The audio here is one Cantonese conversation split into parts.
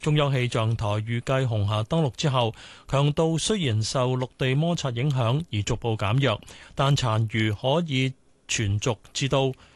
中央氣象台預計紅霞登陸之後，強度雖然受陸地摩擦影響而逐步減弱，但殘餘可以存續至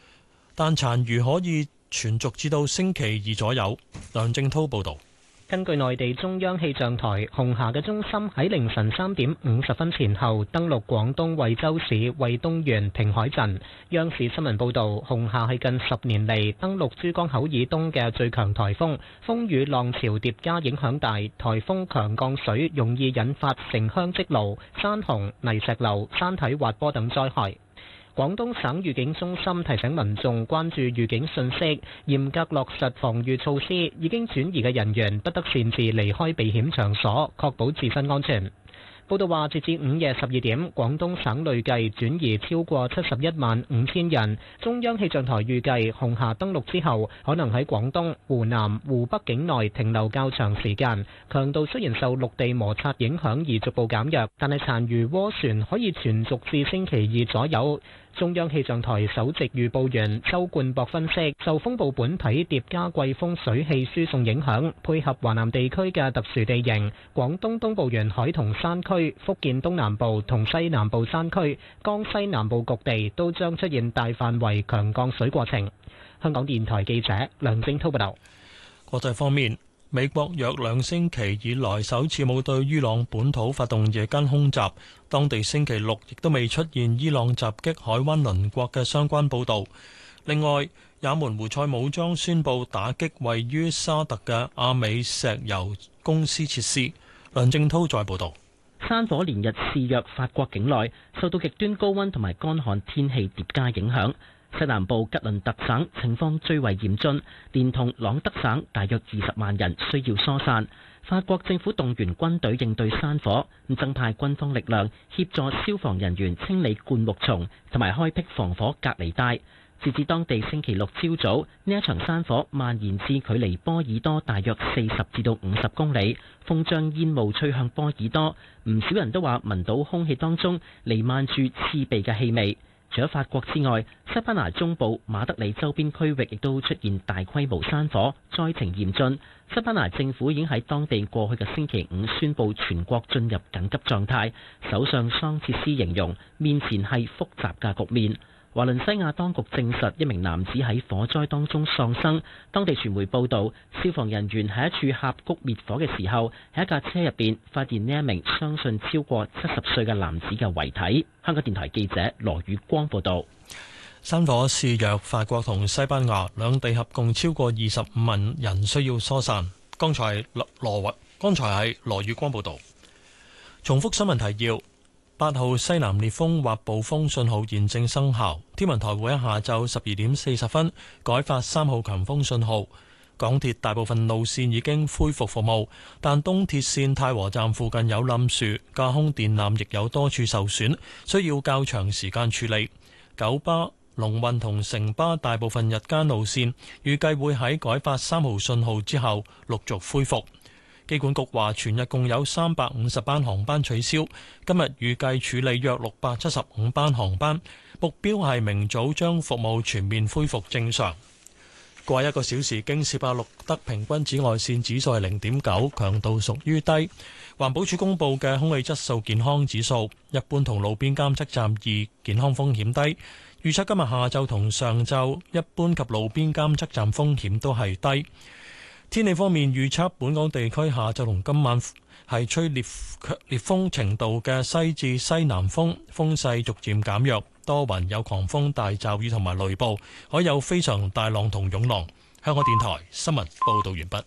到星期二左右。梁正滔報導。 根據內地中央氣象台，紅霞嘅中心喺凌晨3點50分前後登陸廣東惠州市惠東縣平海鎮。央視新聞報導，紅霞係近10年嚟登陸珠江口以東嘅最強颱風，風雨浪潮疊加影響大，颱風強降水容易引發城鄉積澇、山洪、泥石流、山體滑坡等災害。廣東省預警中心提醒民眾關注預警信息，嚴格落實防禦措施，已經轉移嘅人員不得擅自離開避險場所，確保自身安全。報道話，截至午夜12點，廣東省累計轉移超過71萬5千人。中央氣象台預計，紅霞登陸之後，可能喺廣東、湖南、湖北境內停留較長時間。強度雖然受陸地摩擦影響而逐步減弱，但係殘餘渦旋可以存續至星期二左右。中央氣象台首席預報員周冠博分析，受風暴本體疊加季風水氣輸送影響，配合華南地區嘅特殊地形，廣東東部沿海同山區、福建東南部同西南部山區、江西南部局地都將出現大範圍強降水過程。香港電台記者梁正滔報道。 國際方面，美國約2星期以來首次冇對伊朗本土發動夜間空襲，當地星期六亦都未出現伊朗襲擊海灣鄰國嘅相關報導。另外，也門胡塞武裝宣布打擊位於沙特嘅阿美石油公司設施。梁正滔再報導。 山火連日肆虐法國境內，受到極端高溫同埋乾旱天氣疊加影響。西南部吉倫特省情況最為嚴峻，連同朗德省大約20萬人需要疏散。法國政府動員軍隊應對山火，增派軍方力量協助消防人員清理灌木叢同埋開闢防火隔離帶。截至當地星期六朝早，呢一場山火蔓延至距離波爾多大約40至到50公里，風將煙霧吹向波爾多。唔少人都話聞到空氣當中彌漫住刺鼻嘅氣味。除咗法國之外，西班牙中部馬德里周邊區域亦都出現大規模山火，災情嚴峻。西班牙政府已經喺當地過去嘅星期五宣布全國進入緊急狀態。首相桑切斯形容面前係複雜嘅局面。華倫西亞當局證實一名男子喺火災當中喪生。當地傳媒報道，消防人員喺一處峽谷滅火嘅時候，喺一架車入邊發現呢一名相信超過70歲嘅男子嘅遺體。香港電台記者羅宇光報道。 山火肆虐法國同西班牙兩地，合共超過25萬人需要疏散。剛才係羅宇光報道。重複新聞提要。8號西南烈風或暴風信號現正生效，天文台會喺下晝12點40分改發3號強風信號。港鐵大部分路線已經恢復服務，但東鐵線太和站附近有冧樹，架空電纜亦有多處受損，需要較長時間處理。九巴、龍運同城巴大部分日間路線預計會喺改發3號信號之後陸續恢復。機管局話，全日共有350班航班取消，今日預計處理約675班航班，目標係明早將服務全面恢復正常。過去1個小時，京士柏錄得平均紫外線指數係0.9，強度屬於低。環保署公布嘅空氣質素健康指數，一般同路邊監測站2，健康風險低。預測今日下晝同上晝，一般及路邊監測站風險都係低。天氣方面，預測本港地區下晝同今晚係吹烈風程度嘅西至西南風，風勢逐漸減弱，多雲有狂風大驟雨同埋雷暴，可有非常大浪同湧浪。香港電台新聞報道完畢。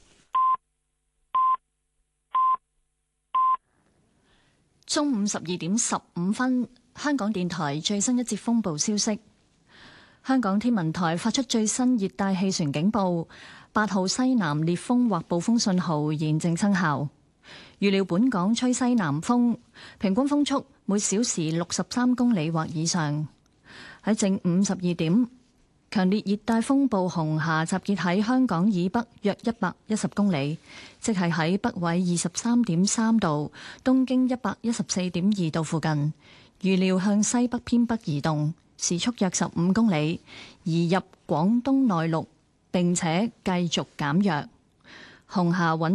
中午12點15分，香港電台最新一節風暴消息。香港天文台發出最新熱帶氣旋警報。8號西南烈風或暴風信號現正生效，預料本港吹西南風，平均風速每小時63公里或以上。喺正午12點，強烈熱帶風暴紅霞集結喺香港以北約110公里，即係喺北緯23.3度、東經114.2度附近。預料向西北偏北移動，時速約15公里，移入廣東內陸，並且繼續減弱。紅霞穩